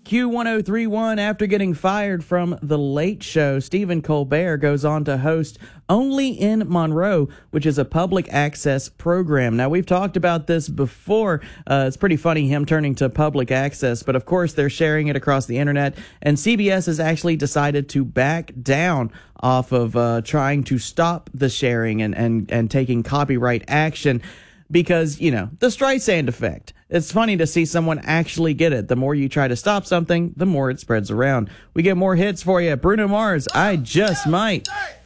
Q1031, after getting fired from The Late Show, Stephen Colbert goes on to host Only in Monroe, which is a public access program. Now, we've talked about this before. It's pretty funny, him turning to public access, but of course, they're sharing it across the internet, and CBS has actually decided to back down off of trying to stop the sharing and taking copyright action because, you know, the Streisand effect. It's funny to see someone actually get it. The more you try to stop something, the more it spreads around. We get more hits for you. Bruno Mars, I Just Might.